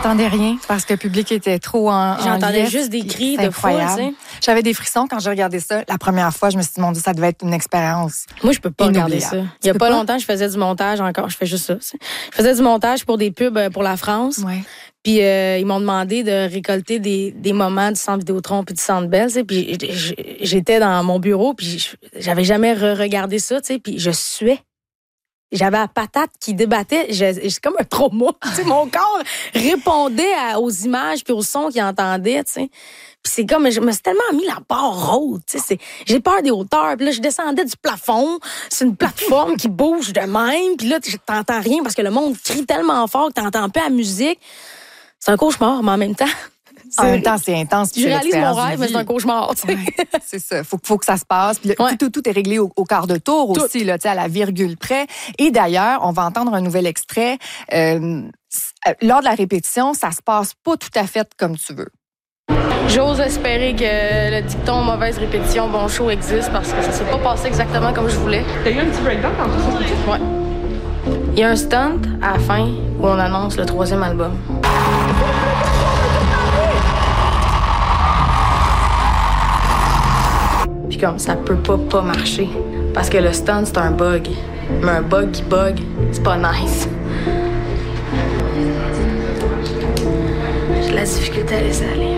J'entendais rien parce que le public était trop en J'entendais liesse, juste des cris de foule, incroyable. tu sais. J'avais des frissons quand j'ai regardé ça. La première fois, je me suis dit, mon Dieu, ça devait être une expérience. Moi, je peux pas regarder ça. Inoubliable. Il y a Tu pas peux pas? longtemps, je faisais du montage encore. Je fais juste ça. Je faisais du montage pour des pubs pour la France. Ouais. Puis ils m'ont demandé de récolter des moments du Centre Vidéotron puis du Centre Bell, tu sais. Puis j'étais dans mon bureau, puis j'avais jamais regardé ça, tu sais. Puis je suais. J'avais la patate qui débattait. C'est comme un trauma. Tu sais, mon corps répondait aux images puis aux sons qu'il entendait, tu sais. Puis c'est comme, je me suis tellement mis la barre haute, tu sais. J'ai peur des hauteurs. Puis là, je descendais du plafond. C'est une plateforme qui bouge de même. Puis là, t'entends rien parce que le monde crie tellement fort que t'entends pas la musique. C'est un cauchemar, mais en même temps... En même temps, c'est intense. Je réalise mon rêve, mais c'est un cauchemar. Tu sais. Ouais, c'est ça. Faut que ça se passe. Puis là, Ouais. tout est réglé au quart de tour aussi, là, tu sais, à la virgule près. Et d'ailleurs, on va entendre un nouvel extrait. Lors de la répétition, ça se passe pas tout à fait comme tu veux. J'ose espérer que le dicton mauvaise répétition, bon show existe parce que ça s'est pas passé exactement comme je voulais. T'as eu un petit breakdown quand tout ça se peut-tu? Ouais. Il y a un stunt à la fin où on annonce le 3e album. Puis comme ça peut pas marcher parce que le stunt c'est un bug. Mais un bug qui bug, c'est pas nice. J'ai de la difficulté à laisser aller.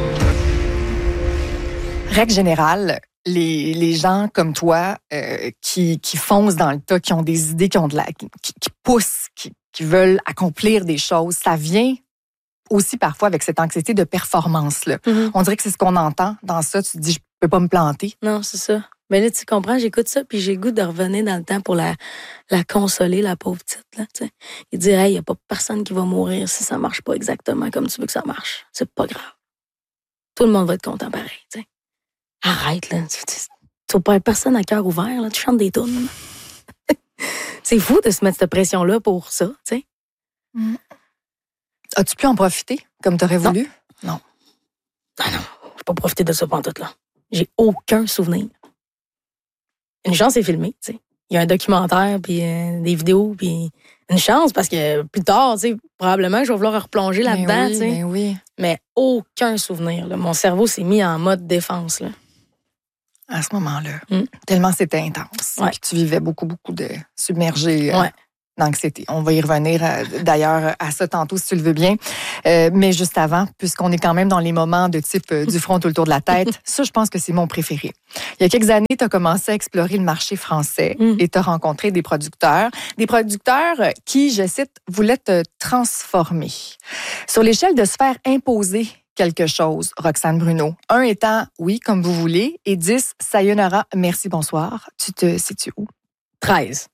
Règle générale, les gens comme toi qui foncent dans le tas, qui ont des idées, qui poussent, qui veulent accomplir des choses, ça vient aussi parfois avec cette anxiété de performance-là. Mm-hmm. On dirait que c'est ce qu'on entend dans ça. Tu te dis, je peux pas me planter. Non, c'est ça. Mais là, tu comprends, j'écoute ça, puis j'ai le goût de revenir dans le temps pour la consoler, la pauvre petite, là, tu sais. Et dire, hey, y a pas personne qui va mourir si ça marche pas exactement comme tu veux que ça marche. C'est pas grave. Tout le monde va être content pareil, tu sais. Arrête, là. Tu vas pas être personne à cœur ouvert, là. Tu chantes des tunes. C'est fou de se mettre cette pression-là pour ça, tu sais. Mm. As-tu pu en profiter comme tu aurais voulu? Non. Ah non, j'ai pas profité de ça pantoute, là. J'ai aucun souvenir. Une chance, c'est filmé, tu sais. Il y a un documentaire, puis des vidéos, puis une chance, parce que plus tard, tu sais, probablement que je vais vouloir replonger là-dedans, tu sais. Mais oui. Mais aucun souvenir, là. Mon cerveau s'est mis en mode défense, là. À ce moment-là. Tellement c'était intense. Ouais. Puis tu vivais beaucoup de submergé Ouais. d'anxiété. On va y revenir d'ailleurs à ça tantôt, si tu le veux bien. Mais juste avant, puisqu'on est quand même dans les moments de type du front tout le tour de la tête, ça, je pense que c'est mon préféré. Il y a quelques années, tu as commencé à explorer le marché français et tu as rencontré des producteurs qui, je cite, voulaient te transformer. Sur l'échelle de se faire imposer quelque chose, Roxane Bruno. 1 étant, oui, comme vous voulez, et 10, sayonara, merci, bonsoir. Tu te situes où? 13.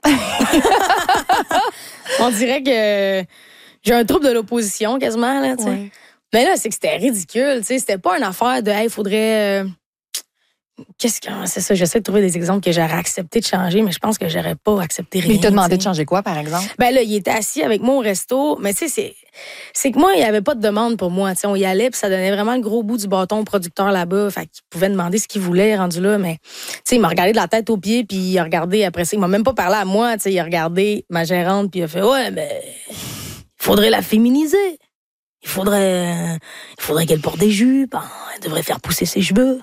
On dirait que j'ai un trouble de l'opposition quasiment, là, tu sais. Ouais. Mais là, c'est que c'était ridicule, tu sais. C'était pas une affaire de, hey, faudrait... c'est ça, j'essaie de trouver des exemples que j'aurais accepté de changer, mais je pense que j'aurais pas accepté rien. Mais il t'a demandé t'sais. de changer quoi, par exemple? Ben là, il était assis avec moi au resto, mais tu sais, c'est que moi, il y avait pas de demande pour moi. Tu sais, on y allait, puis ça donnait vraiment le gros bout du bâton au producteur là-bas. Fait qu'il pouvait demander ce qu'il voulait, rendu là, mais tu sais, il m'a regardé de la tête aux pieds, puis il a regardé après ça. Il m'a même pas parlé à moi, tu sais, il a regardé ma gérante, puis il a fait, ouais, mais il faudrait la féminiser. Il faudrait qu'elle porte des jupes, hein, elle devrait faire pousser ses cheveux.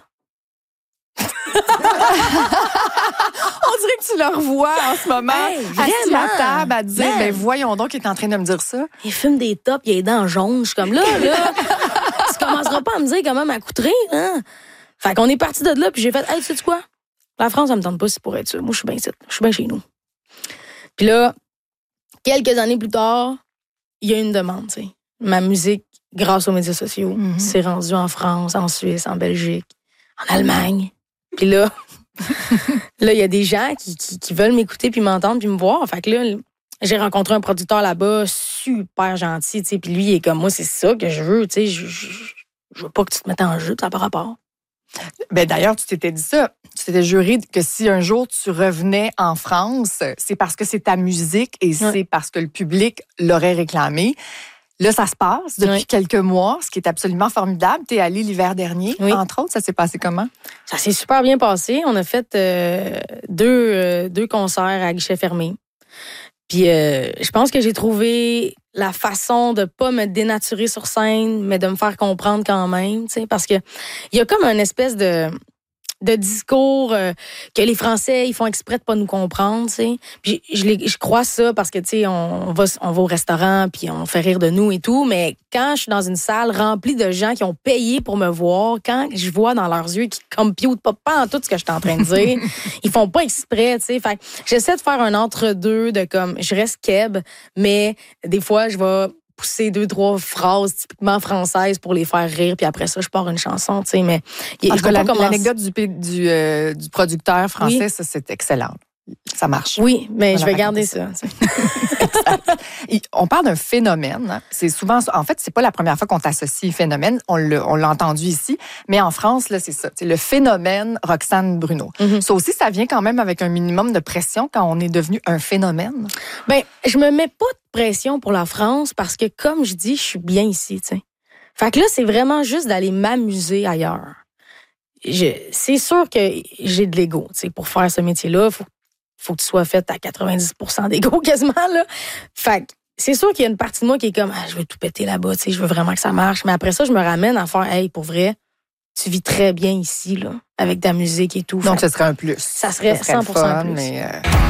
On dirait que tu le revois en ce moment, Hey, assis à vraiment? table à dire, Man. ben voyons donc, il est en train de me dire ça. Il fume des tops, il a les dents jaunes. Je suis comme là, tu commenceras pas à me dire comment m'accouter, hein? Fait qu'on est parti de là, puis j'ai fait, hey, tu sais quoi? La France, ça me tente pas si pour être sûr. Moi, je suis bien ici. Je suis bien chez nous. Puis là, quelques années plus tard, il y a une demande, tu sais. Ma musique, grâce aux médias sociaux, s'est rendue en France, en Suisse, en Belgique, en Allemagne. Puis là, il y a des gens qui veulent m'écouter puis m'entendre puis me voir. Fait que là, j'ai rencontré un producteur là-bas, super gentil, tu sais. Puis lui, il est comme, moi, c'est ça que je veux, tu sais. Je veux pas que tu te mettes en jeu, ça n'a pas rapport. Ben d'ailleurs, tu t'étais dit ça. Tu t'étais juré que si un jour tu revenais en France, c'est parce que c'est ta musique et c'est parce que le public l'aurait réclamé. Là, ça se passe depuis quelques mois, ce qui est absolument formidable. Tu es allé l'hiver dernier, entre autres. Ça s'est passé comment? Ça s'est super bien passé. On a fait deux concerts à guichet fermé. Puis je pense que j'ai trouvé la façon de pas me dénaturer sur scène, mais de me faire comprendre quand même, tu sais, parce que il y a comme une espèce de discours que les Français ils font exprès de pas nous comprendre, tu sais. Puis je crois ça parce que tu sais on va au restaurant puis on fait rire de nous et tout, mais quand je suis dans une salle remplie de gens qui ont payé pour me voir, quand je vois dans leurs yeux qu'ils computent pas en tout ce que je suis en train de dire, ils font pas exprès, tu sais. Fait que j'essaie de faire un entre-deux de comme je reste keb, mais des fois je vais pousser 2-3 phrases typiquement françaises pour les faire rire, puis après ça, je pars une chanson, tu sais, mais... L'anecdote du producteur français, oui. Ça, c'est excellent. Ça marche. Oui, mais je vais garder ça. On parle d'un phénomène. Hein. C'est souvent... En fait, c'est pas la première fois qu'on t'associe phénomène. On l'a entendu ici. Mais en France, là, c'est ça. C'est le phénomène Roxane Bruno. Mm-hmm. Ça aussi, ça vient quand même avec un minimum de pression quand on est devenu un phénomène. Bien, je me mets pas de pression pour la France parce que, comme je dis, je suis bien ici, tu sais. Fait que là, c'est vraiment juste d'aller m'amuser ailleurs. C'est sûr que j'ai de l'ego, tu sais. Pour faire ce métier-là, faut que tu sois faite à 90% d'ego quasiment, là. Fait que c'est sûr qu'il y a une partie de moi qui est comme, je veux tout péter là-bas, tu sais, je veux vraiment que ça marche. Mais après ça, je me ramène à faire, hey, pour vrai, tu vis très bien ici, là, avec ta musique et tout. Donc, ce serait un plus. Ça serait 100% fun, un plus. Mais